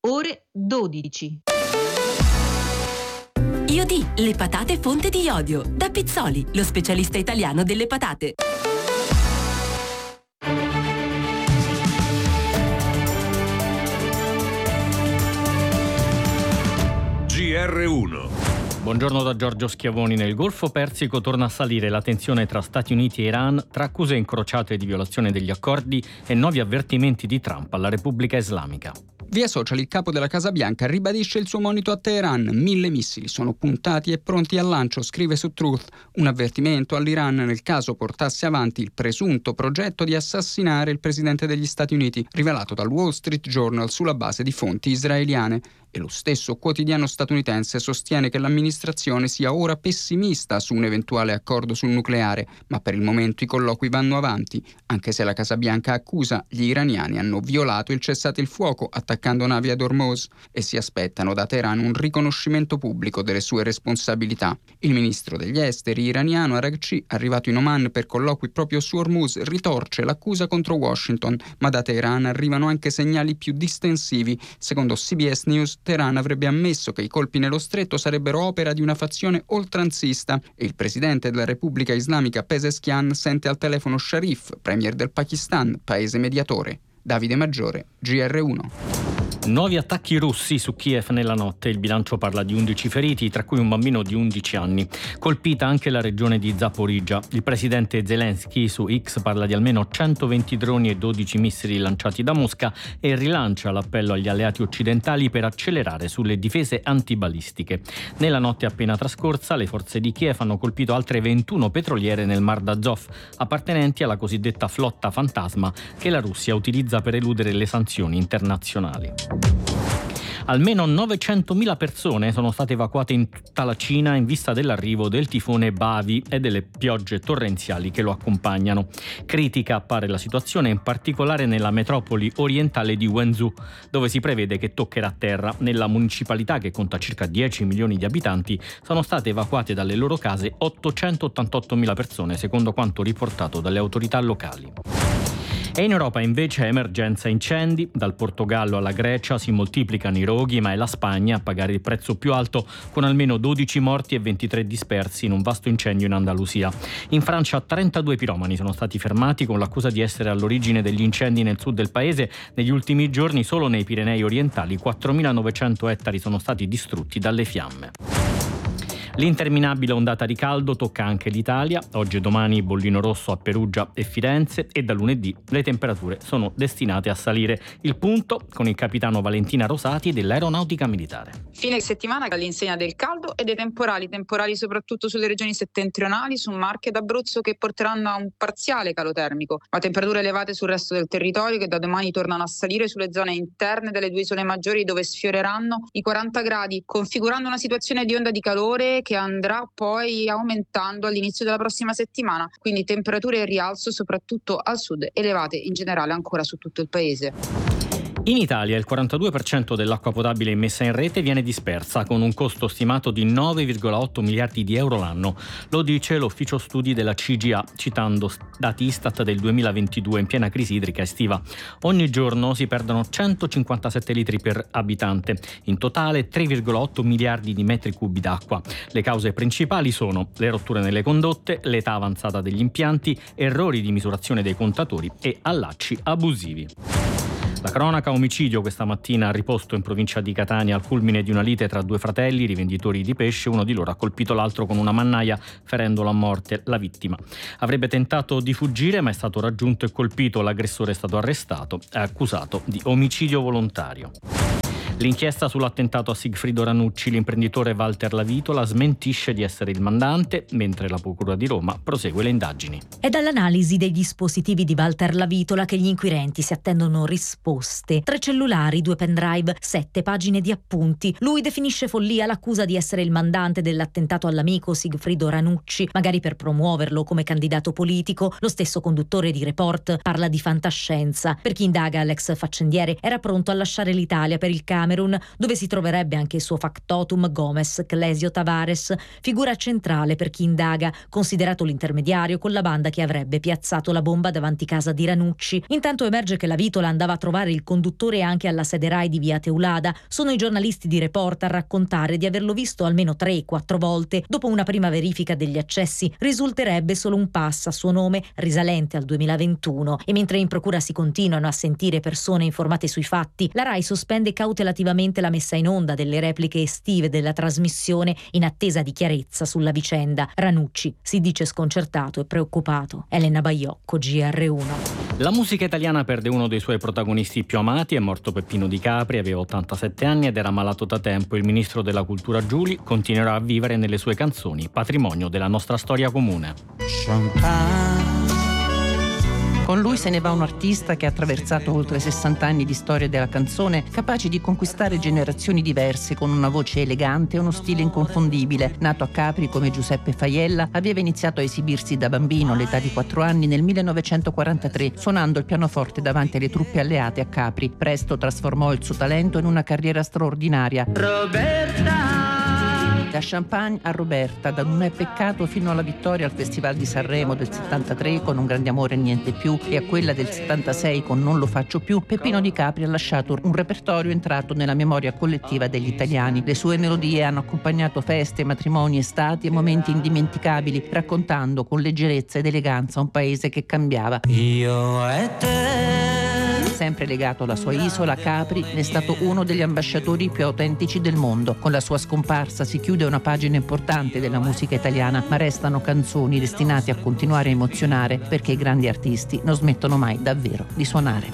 ore 12. Iodì, le patate fonte di iodio. Da Pizzoli, lo specialista italiano delle patate. GR1. Buongiorno da Giorgio Schiavoni. Nel Golfo Persico torna a salire la tensione tra Stati Uniti e Iran, tra accuse incrociate di violazione degli accordi e nuovi avvertimenti di Trump alla Repubblica Islamica. Via social il capo della Casa Bianca ribadisce il suo monito a Teheran. 1000 missili sono puntati e pronti al lancio, scrive su Truth. Un avvertimento all'Iran nel caso portasse avanti il presunto progetto di assassinare il presidente degli Stati Uniti, rivelato dal Wall Street Journal sulla base di fonti israeliane. E lo stesso quotidiano statunitense sostiene che l'amministrazione sia ora pessimista su un eventuale accordo sul nucleare, ma per il momento i colloqui vanno avanti, anche se la Casa Bianca accusa gli iraniani hanno violato il cessate il fuoco attaccando navi ad Hormuz e si aspettano da Teheran un riconoscimento pubblico delle sue responsabilità. Il ministro degli esteri iraniano Araghchi, arrivato in Oman per colloqui proprio su Hormuz, ritorce l'accusa contro Washington, ma da Teheran arrivano anche segnali più distensivi. Secondo CBS News, Teheran avrebbe ammesso che i colpi nello stretto sarebbero opera di una fazione oltranzista e il presidente della Repubblica Islamica Pezeshkian sente al telefono Sharif, premier del Pakistan, paese mediatore. Davide Maggiore, GR1. Nuovi attacchi russi su Kiev nella notte. Il bilancio parla di 11 feriti, tra cui un bambino di 11 anni. Colpita anche la regione di Zaporizhzhia. Il presidente Zelensky su X parla di almeno 120 droni e 12 missili lanciati da Mosca e rilancia l'appello agli alleati occidentali per accelerare sulle difese antibalistiche. Nella notte appena trascorsa, le forze di Kiev hanno colpito altre 21 petroliere nel Mar d'Azov, appartenenti alla cosiddetta flotta fantasma che la Russia utilizza per eludere le sanzioni internazionali. Almeno 900.000 persone sono state evacuate in tutta la Cina in vista dell'arrivo del tifone Bavi e delle piogge torrenziali che lo accompagnano. Critica appare la situazione in particolare nella metropoli orientale di Wenzhou, dove si prevede che toccherà terra. Nella municipalità, che conta circa 10 milioni di abitanti, sono state evacuate dalle loro case 888.000 persone, secondo quanto riportato dalle autorità locali. E in Europa invece emergenza incendi. Dal Portogallo alla Grecia si moltiplicano i roghi, ma è la Spagna a pagare il prezzo più alto, con almeno 12 morti e 23 dispersi in un vasto incendio in Andalusia. In Francia 32 piromani sono stati fermati con l'accusa di essere all'origine degli incendi nel sud del paese. Negli ultimi giorni solo nei Pirenei orientali 4.900 ettari sono stati distrutti dalle fiamme. L'interminabile ondata di caldo tocca anche l'Italia. Oggi e domani bollino rosso a Perugia e Firenze e da lunedì le temperature sono destinate a salire. Il punto con il capitano Valentina Rosati dell'Aeronautica Militare. Fine settimana all'insegna del caldo e dei temporali soprattutto sulle regioni settentrionali, su Marche ed Abruzzo, che porteranno a un parziale calo termico, ma temperature elevate sul resto del territorio che da domani tornano a salire sulle zone interne delle due isole maggiori, dove sfioreranno i 40 gradi, configurando una situazione di onda di calore che andrà poi aumentando all'inizio della prossima settimana, quindi temperature in rialzo soprattutto al sud, elevate in generale ancora su tutto il paese. In Italia il 42% dell'acqua potabile immessa in rete viene dispersa, con un costo stimato di 9,8 miliardi di euro l'anno. Lo dice l'ufficio studi della CGA, citando dati Istat del 2022 in piena crisi idrica estiva. Ogni giorno si perdono 157 litri per abitante, in totale 3,8 miliardi di metri cubi d'acqua. Le cause principali sono le rotture nelle condotte, l'età avanzata degli impianti, errori di misurazione dei contatori e allacci abusivi. La cronaca omicidio questa mattina ha riposto in provincia di Catania al culmine di una lite tra due fratelli rivenditori di pesce. Uno di loro ha colpito l'altro con una mannaia, ferendolo a morte. La vittima avrebbe tentato di fuggire, ma è stato raggiunto e colpito. L'aggressore è stato arrestato e accusato di omicidio volontario. L'inchiesta sull'attentato a Sigfrido Ranucci, l'imprenditore Walter Lavitola smentisce di essere il mandante, mentre la Procura di Roma prosegue le indagini. È dall'analisi dei dispositivi di Walter Lavitola che gli inquirenti si attendono risposte. 3 cellulari, 2 pendrive, 7 pagine di appunti. Lui definisce follia l'accusa di essere il mandante dell'attentato all'amico Sigfrido Ranucci, magari per promuoverlo come candidato politico. Lo stesso conduttore di Report parla di fantascienza. Per chi indaga, l'ex faccendiere era pronto a lasciare l'Italia per il cambio Camerun, dove si troverebbe anche il suo factotum Gomes Clesio Tavares, figura centrale per chi indaga, considerato l'intermediario con la banda che avrebbe piazzato la bomba davanti casa di Ranucci. Intanto emerge che la Vitola andava a trovare il conduttore anche alla sede Rai di via Teulada. Sono i giornalisti di Report a raccontare di averlo visto almeno 3-4 volte. Dopo una prima verifica degli accessi risulterebbe solo un pass a suo nome risalente al 2021, e mentre in procura si continuano a sentire persone informate sui fatti, la Rai sospende cautelativamente la messa in onda delle repliche estive della trasmissione in attesa di chiarezza sulla vicenda. Ranucci si dice sconcertato e preoccupato. Elena Baiocco, GR1. La musica italiana perde uno dei suoi protagonisti più amati. È morto Peppino Di Capri, aveva 87 anni ed era malato da tempo. Il ministro della cultura Giuli continuerà a vivere nelle sue canzoni, patrimonio della nostra storia comune. Con lui se ne va un artista che ha attraversato oltre 60 anni di storia della canzone, capace di conquistare generazioni diverse con una voce elegante e uno stile inconfondibile. Nato a Capri come Giuseppe Faiella, aveva iniziato a esibirsi da bambino all'età di 4 anni nel 1943, suonando il pianoforte davanti alle truppe alleate a Capri. Presto trasformò il suo talento in una carriera straordinaria. Da Champagne a Roberta, da Non è peccato fino alla vittoria al Festival di Sanremo del 73 con Un grande amore e niente più, e a quella del 76 con Non lo faccio più, Peppino Di Capri ha lasciato un repertorio entrato nella memoria collettiva degli italiani. Le sue melodie hanno accompagnato feste, matrimoni, estati e momenti indimenticabili, raccontando con leggerezza ed eleganza un paese che cambiava. Io e te. Sempre legato alla sua isola, Capri è stato uno degli ambasciatori più autentici del mondo. Con la sua scomparsa si chiude una pagina importante della musica italiana, ma restano canzoni destinate a continuare a emozionare, perché i grandi artisti non smettono mai davvero di suonare.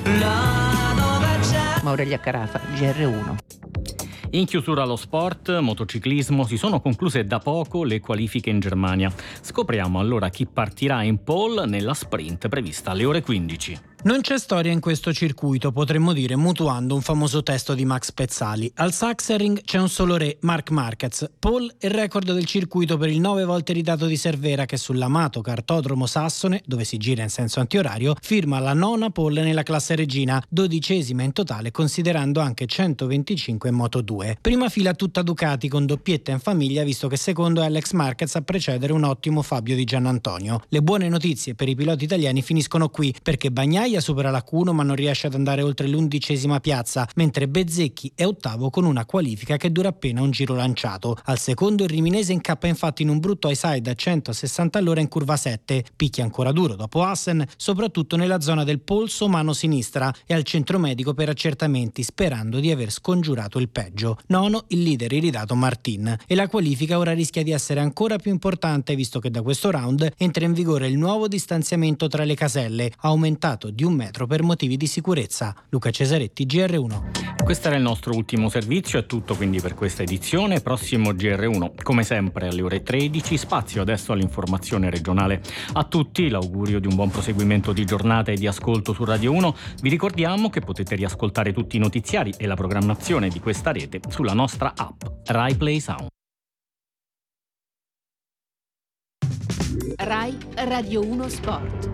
Aurelia Carafa, GR1. In chiusura allo sport, motociclismo, si sono concluse da poco le qualifiche in Germania. Scopriamo allora chi partirà in pole nella sprint prevista alle ore 15. Non c'è storia in questo circuito, potremmo dire mutuando un famoso testo di Max Pezzali. Al Sachsenring c'è un solo re, Marc Marquez. Pole è il record del circuito per il 9 volte ritato di Cervera, che sull'amato cartodromo Sassone, dove si gira in senso antiorario, firma la 9ª pole nella classe regina, 12ª in totale considerando anche 125 in Moto 2. Prima fila tutta Ducati con doppietta in famiglia, visto che secondo è Alex Marquez a precedere un ottimo Fabio Di Giannantonio. Le buone notizie per i piloti italiani finiscono qui, perché Bagnaia supera la Q1 ma non riesce ad andare oltre l'11ª piazza, mentre Bezzecchi è ottavo con una qualifica che dura appena un giro lanciato. Al secondo il riminese incappa infatti in un brutto high side a 160 all'ora in curva 7, picchia ancora duro dopo Assen, soprattutto nella zona del polso mano sinistra, e al centro medico per accertamenti, sperando di aver scongiurato il peggio. Nono il leader iridato Martin, e la qualifica ora rischia di essere ancora più importante, visto che da questo round entra in vigore il nuovo distanziamento tra le caselle, aumentato di 1 metro per motivi di sicurezza. Luca Cesaretti, GR1. Questo era il nostro ultimo servizio, è tutto quindi per questa edizione. Prossimo GR1 come sempre alle ore 13, spazio adesso all'informazione regionale. A tutti l'augurio di un buon proseguimento di giornata e di ascolto su Radio 1. Vi ricordiamo che potete riascoltare tutti i notiziari e la programmazione di questa rete sulla nostra app Rai Play Sound. Rai Radio 1 Sport.